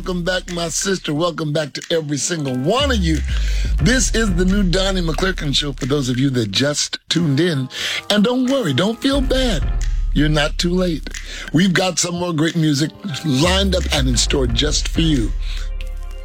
Welcome back, my sister. Welcome back to every single one of you. This is the new Donnie McClurkin Show for those of you that just tuned in. And don't worry, don't feel bad. You're not too late. We've got some more great music lined up and in store just for you.